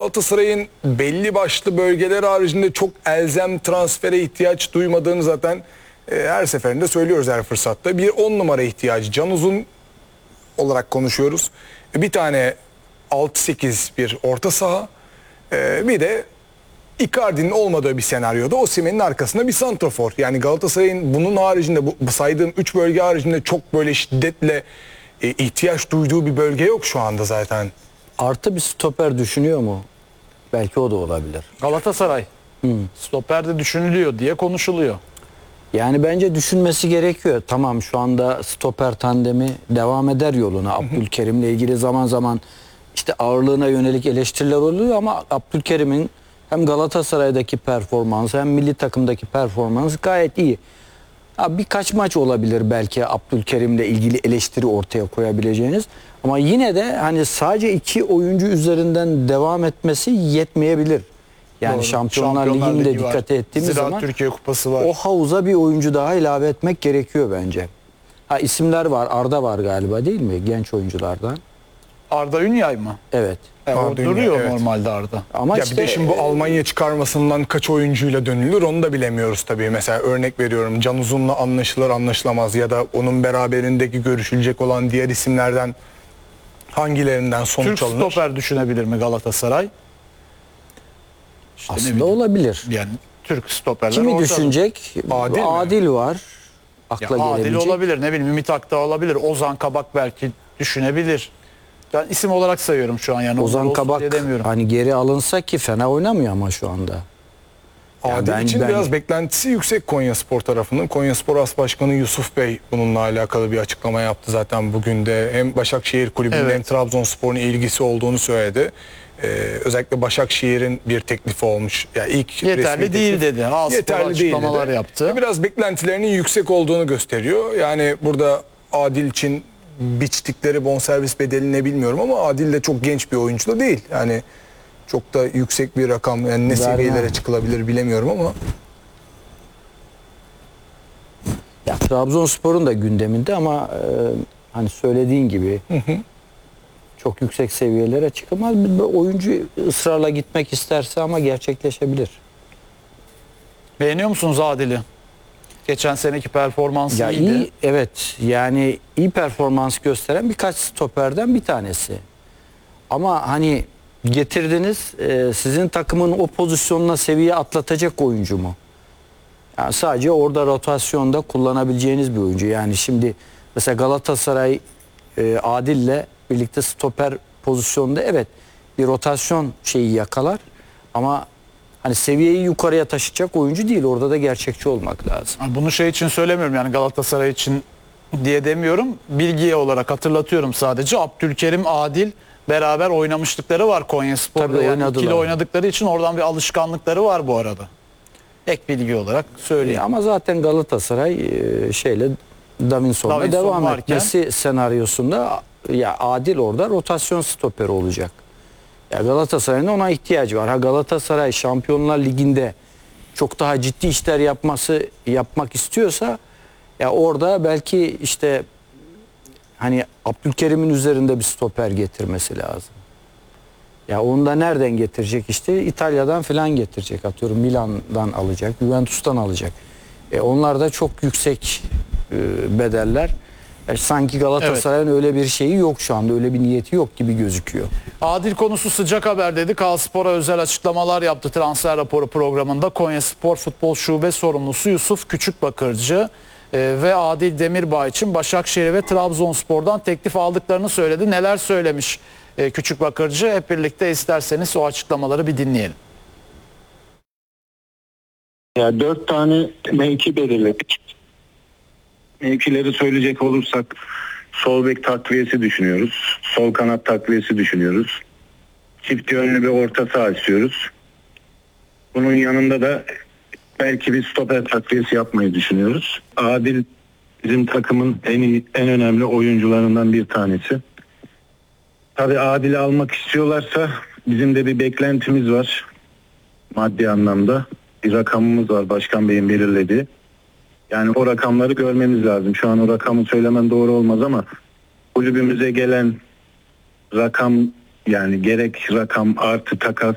Galatasaray'ın belli başlı bölgeler haricinde çok elzem transfere ihtiyaç duymadığını zaten her seferinde söylüyoruz her fırsatta. Bir 10 numara ihtiyacı. Can Uzun olarak konuşuyoruz. Bir tane 6-8 bir orta saha. Bir de Icardi'nin olmadığı bir senaryoda Osimhen'in arkasında bir santrafor. Yani Galatasaray'ın bunun haricinde, bu saydığım 3 bölge haricinde çok böyle şiddetle ihtiyaç duyduğu bir bölge yok şu anda zaten. Artı bir stoper düşünüyor mu? Belki o da olabilir. Galatasaray stoperde düşünülüyor diye konuşuluyor. Yani bence düşünmesi gerekiyor. Tamam, şu anda stoper tandemi devam eder yoluna. Abdülkerim'le ilgili zaman zaman işte ağırlığına yönelik eleştiriler oluyor ama Abdülkerim'in hem Galatasaray'daki performansı hem milli takımdaki performansı gayet iyi. Birkaç maç olabilir belki Abdülkerim'le ilgili eleştiri ortaya koyabileceğiniz. Ama yine de hani sadece 2 oyuncu üzerinden devam etmesi yetmeyebilir. Yani Doğru. Şampiyonlar Ligi'nde Ligi var. dikkat ettiğimiz Zira zaman Türkiye Kupası var. o havuza bir oyuncu daha ilave etmek gerekiyor bence. İsimler var. Arda var galiba, değil mi? Genç oyunculardan. Arda Ünyay mı? Evet. O Arda Ünyay, duruyor evet. normalde Arda. Ama Ya işte bir de şimdi bu Almanya çıkarmasından kaç oyuncuyla dönülür onu da bilemiyoruz tabii. Mesela örnek veriyorum, Can Uzun'la anlaşılır anlaşılamaz ya da onun beraberindeki görüşülecek olan diğer isimlerden hangilerinden sonuç Türk alınır? stoper düşünebilir mi Galatasaray? İşte ne aslında bileyim. olabilir. Yani Türk stoperler Kimi ortada. düşünecek? Adil mi? Adil var. Ya Akla Adil gelebilecek. olabilir, ne bileyim Ümit Akdağ olabilir, Ozan Kabak belki düşünebilir. Ben isim olarak sayıyorum şu an, yani Ozan olsun Kabak diye demiyorum. hani geri alınsa ki fena oynamıyor ama şu anda. Adil için biraz beklentisi yüksek Konyaspor tarafının. Konyaspor As Başkanı Yusuf Bey bununla alakalı bir açıklama yaptı zaten bugün de. Hem Başakşehir Kulübü'nün Evet. hem Trabzonspor'un ilgisi olduğunu söyledi. Özellikle Başakşehir'in bir teklifi olmuş. Yani ilk Yeterli resmi değil teklif, dedi. Spor açıklamalar dedi. yaptı. Biraz beklentilerinin yüksek olduğunu gösteriyor. Yani burada Adil için biçtikleri bonservis bedeli ne bilmiyorum ama Adil de çok genç bir oyuncu da değil. Yani çok da yüksek bir rakam, yani ne seviyelere çıkılabilir bilemiyorum ama Ya, Trabzonspor'un da gündeminde ama hani söylediğin gibi çok yüksek seviyelere çıkılmaz. Bir oyuncu ısrarla gitmek isterse ama gerçekleşebilir. Beğeniyor musunuz Adil'i? Geçen seneki performansı Ya iyiydi. iyi, evet, yani iyi performans gösteren birkaç stoperden bir tanesi. Ama hani getirdiniz, sizin takımın o pozisyonuna seviye atlatacak oyuncu mu? Yani sadece orada rotasyonda kullanabileceğiniz bir oyuncu. Yani şimdi mesela Galatasaray Adil'le birlikte stoper pozisyonda evet bir rotasyon şeyi yakalar ama hani seviyeyi yukarıya taşıyacak oyuncu değil. Orada da gerçekçi olmak lazım. Bunu şey için söylemiyorum, yani Galatasaray için diye demiyorum. Bilgiye olarak hatırlatıyorum sadece. Abdülkerim, Adil beraber oynamışlıkları var Konyaspor'da. Tabii Yani oynadılar. ikili oynadıkları için oradan bir alışkanlıkları var bu arada. Ek bilgi olarak söyleyeyim. Ama zaten Galatasaray Davinson'la Davinson devam varken- etmesi senaryosunda ya Adil orada rotasyon stoperi olacak. Ya Galatasaray'ın ona ihtiyacı var. Galatasaray Şampiyonlar Ligi'nde çok daha ciddi işler yapmak istiyorsa ya orada belki işte hani Abdülkerim'in üzerinde bir stoper getirmesi lazım. Ya onu da nereden getirecek işte? İtalya'dan falan getirecek. Atıyorum Milan'dan alacak, Juventus'tan alacak. Onlar da çok yüksek bedeller. Sanki Galatasaray'ın öyle bir şeyi yok şu anda. Öyle bir niyeti yok gibi gözüküyor. Adil konusu sıcak haber dedi. Spor'a özel açıklamalar yaptı transfer raporu programında. Konyaspor Futbol Şube Sorumlusu Yusuf Küçükbakırcı ve Adil Demirbağ için Başakşehir ve Trabzonspor'dan teklif aldıklarını söyledi. Neler söylemiş Küçükbakırcı? Hep birlikte isterseniz o açıklamaları bir dinleyelim. Ya 4 tane mevki belirledik. Mevkileri söyleyecek olursak sol bek takviyesi düşünüyoruz. Sol kanat takviyesi düşünüyoruz. Çift yönlü bir orta saha istiyoruz. Bunun yanında da belki bir stoper takviyesi yapmayı düşünüyoruz. Adil bizim takımın en önemli oyuncularından bir tanesi. Tabii Adil'i almak istiyorlarsa bizim de bir beklentimiz var. Maddi anlamda bir rakamımız var Başkan Bey'in belirlediği. Yani o rakamları görmemiz lazım. Şu an o rakamı söylemem doğru olmaz ama kulübümüze gelen rakam, yani gerek rakam artı takas